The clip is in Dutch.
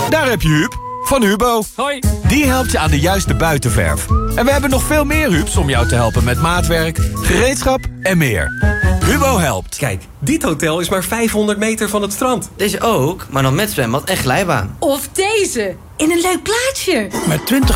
Daar heb je Huub van Hubo. Hoi. Die helpt je aan de juiste buitenverf. En we hebben nog veel meer Hubs om jou te helpen met maatwerk, gereedschap en meer. Hubo helpt. Kijk, dit hotel is maar 500 meter van het strand. Deze ook, maar dan met zwembad en glijbaan. Of deze, in een leuk plaatsje. Met